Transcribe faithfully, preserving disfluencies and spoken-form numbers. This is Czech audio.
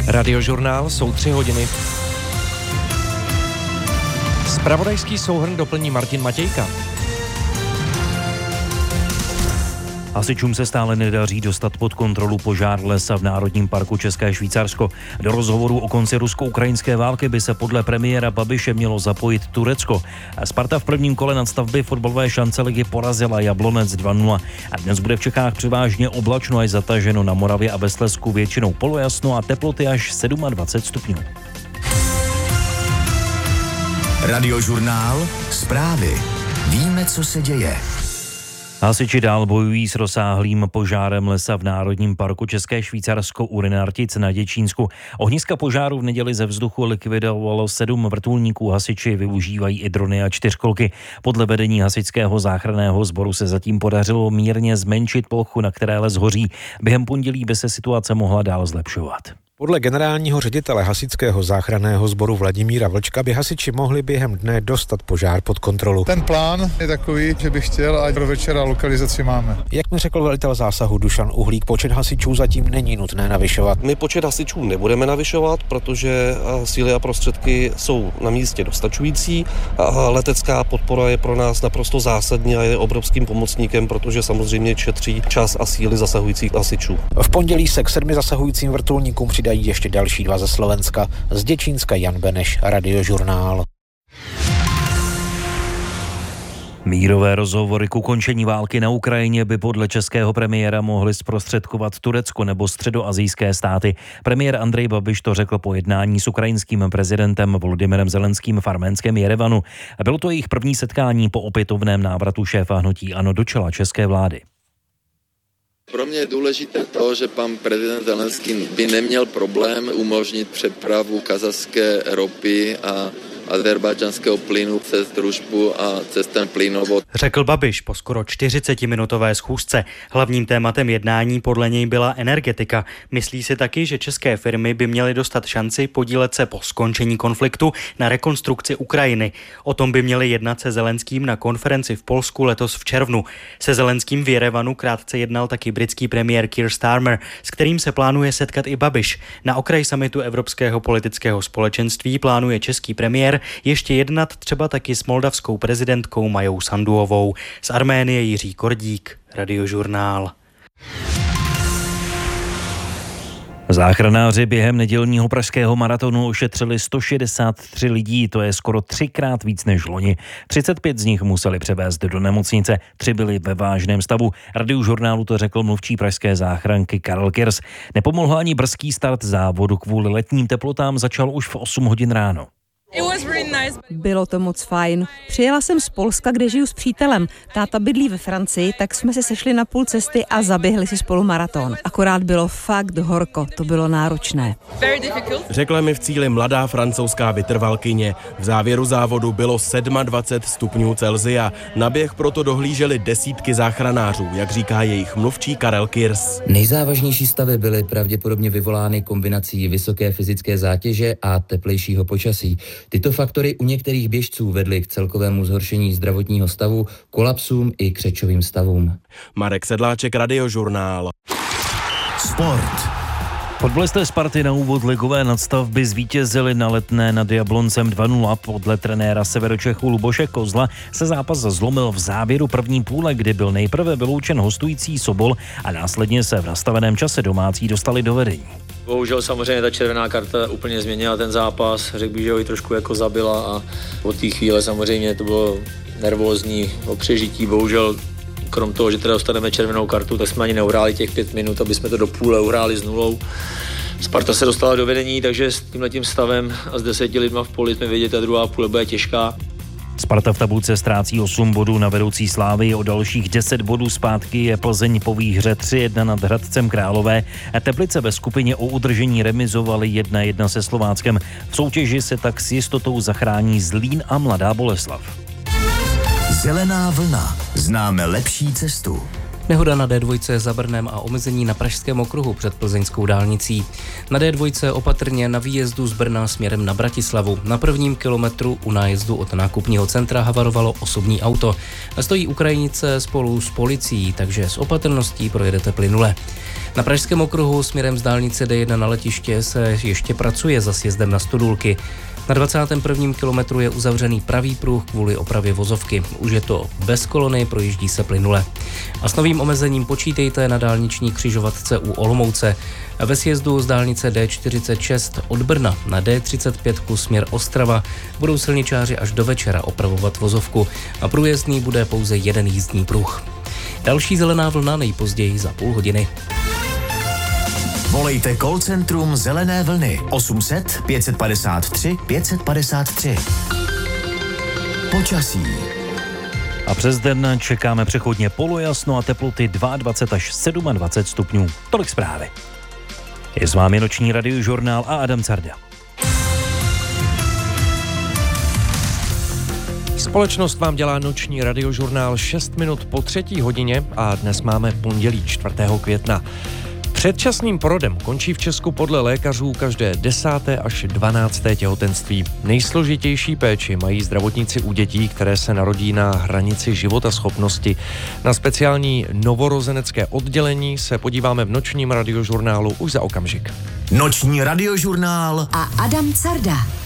Radiožurnál, jsou tři hodiny. Zpravodajský souhrn doplní Martin Matějka. Hasičům se stále nedaří dostat pod kontrolu požár lesa v Národním parku České Švýcarsko. Do rozhovoru o konci rusko-ukrajinské války by se podle premiéra Babiše mělo zapojit Turecko. Sparta v prvním kole nadstavby fotbalové šance ligy porazila Jablonec dva nula. A dnes bude v Čechách převážně oblačno až zataženo, na Moravě a ve Slezsku většinou polojasno a teploty až dvacet sedm stupňů. Radiožurnál, zprávy. Víme, co se děje. Hasiči dál bojují s rozsáhlým požárem lesa v Národním parku České Švýcarsko u Rynartic na Děčínsku. Ohniska požáru v neděli ze vzduchu likvidovalo sedm vrtulníků. Hasiči využívají i drony a čtyřkolky. Podle vedení hasičského záchranného sboru se zatím podařilo mírně zmenšit plochu, na které les hoří. Během pondělí by se situace mohla dál zlepšovat. Podle generálního ředitele hasičského záchranného sboru Vladimíra Vlčka by hasiči mohli během dne dostat požár pod kontrolu. Ten plán je takový, že bych chtěl, a do večera lokalizaci máme. Jak mi řekl velitel zásahu Dušan Uhlík, počet hasičů zatím není nutné navyšovat. My počet hasičů nebudeme navyšovat, protože síly a prostředky jsou na místě dostačující. Letecká podpora je pro nás naprosto zásadní a je obrovským pomocníkem, protože samozřejmě šetří čas a síly zasahujících hasičů. V pondělí se k sedmi zasahujícím vrtulníkům přidají ještě další dva ze Slovenska. Z Děčínska Jan Beneš, Radiožurnál. Mírové rozhovory k ukončení války na Ukrajině by podle českého premiéra mohly zprostředkovat Turecko nebo středoasijské státy. Premiér Andrej Babiš to řekl po jednání s ukrajinským prezidentem Volodymyrem Zelenským v arménském Jerevanu. Bylo to jejich první setkání po opětovném návratu šéfa hnutí ANO do čela české vlády. Pro mě je důležité to, že pan prezident Zelenský by neměl problém umožnit přepravu kazašské ropy a azerbajdžanského plynu přes družbu a přes ten plynovod. Řekl Babiš po skoro čtyřicetiminutové schůzce. Hlavním tématem jednání podle něj byla energetika. Myslí si taky, že české firmy by měly dostat šanci podílet se po skončení konfliktu na rekonstrukci Ukrajiny. O tom by měli jednat se Zelenským na konferenci v Polsku letos v červnu. Se Zelenským v Jerevanu krátce jednal taky britský premiér Keir Starmer, s kterým se plánuje setkat i Babiš. Na okraj summitu Evropského politického společenství plánuje český premiér ještě jednat třeba taky s moldavskou prezidentkou Majou Sanduovou. Z Arménie Jiří Kordík, Radiožurnál. Záchranáři během nedělního pražského maratonu ošetřili sto šedesát tři lidí, to je skoro třikrát víc než loni. třicet pět z nich museli převést do nemocnice, tři byli ve vážném stavu. Radiožurnálu to řekl mluvčí pražské záchranky Karel Kirs. Nepomohl ani brzký start závodu, kvůli letním teplotám začal už v osm hodin ráno. Bylo to moc fajn. Přijela jsem z Polska, kde žiju s přítelem. Táta bydlí ve Francii, tak jsme se sešli na půl cesty a zaběhli si spolu maraton. Akorát bylo fakt horko, to bylo náročné. Řekla mi v cíli mladá francouzská vytrvalkyně. V závěru závodu bylo dvacet sedm stupňů Celsia. Na běh proto dohlíželi desítky záchranářů, jak říká jejich mluvčí Karel Kirs. Nejzávažnější stavy byly pravděpodobně vyvolány kombinací vysoké fyzické zátěže a teplejšího počasí. Tyto faktory u některých běžců vedly k celkovému zhoršení zdravotního stavu, kolapsům i křečovým stavům. Marek Sedláček, Radiožurnál. Sport. Fotbalisté Sparty na úvod ligové nadstavby zvítězili na Letné nad Jabloncem dva nula. Podle trenéra Severočechu Luboše Kozla se zápas zlomil v závěru první půle, kdy byl nejprve vyloučen hostující Sobol a následně se v nastaveném čase domácí dostali do vedení. Bohužel samozřejmě ta červená karta úplně změnila ten zápas, řekl bych, že ho ji trošku jako zabila a od té chvíle samozřejmě to bylo nervózní o přežití. Bohužel krom toho, že teda dostaneme červenou kartu, tak jsme ani neuhráli těch pět minut, aby jsme to do půle uhráli s nulou. Sparta se dostala do vedení, takže s tímhletím stavem a s deseti lidma v poli jsme věděli, že ta druhá půle bude těžká. Sparta v tabulce ztrácí osm bodů na vedoucí Slávy, o dalších deset bodů zpátky je Plzeň po výhře tři jedna nad Hradcem Králové. Teplice ve skupině o udržení remizovaly jedna jedna se Slováckem. V soutěži se tak s jistotou zachrání Zlín a Mladá Boleslav. Zelená vlna. Známe lepší cestu. Nehoda na D dva za Brnem a omezení na Pražském okruhu před plzeňskou dálnicí. Na D dva opatrně na výjezdu z Brna směrem na Bratislavu. Na prvním kilometru u nájezdu od nákupního centra havarovalo osobní auto. Stojí Ukrajinice spolu s policií, takže s opatrností projedete plynule. Na Pražském okruhu směrem z dálnice D jedna na letiště se ještě pracuje za sjezdem na Studulky. Na dvacátém prvním kilometru je uzavřený pravý pruh kvůli opravě vozovky. Už je to bez kolony, projíždí se plynule. A s novým omezením počítejte na dálniční křižovatce u Olomouce. Ve sjezdu z dálnice D čtyřicet šest od Brna na D třicet pět směr Ostrava budou silničáři až do večera opravovat vozovku a průjezdný bude pouze jeden jízdní pruh. Další zelená vlna nejpozději za půl hodiny. Volejte call centrum Zelené vlny osm set pět padesát tři pět padesát tři. Počasí. A přes den čekáme přechodně polojasno a teploty dvacet dva až dvacet sedm stupňů. Tolik zprávy. Je s vámi noční radiožurnál a Adam Carda. Společnost vám dělá noční radiožurnál šest minut po třetí hodině a dnes máme pondělí čtvrtého května. Předčasným porodem končí v Česku podle lékařů každé desáté až dvanácté těhotenství. Nejsložitější péči mají zdravotníci u dětí, které se narodí na hranici životaschopnosti. Na speciální novorozenecké oddělení se podíváme v nočním radiožurnálu už za okamžik. Noční radiožurnál a Adam Carda.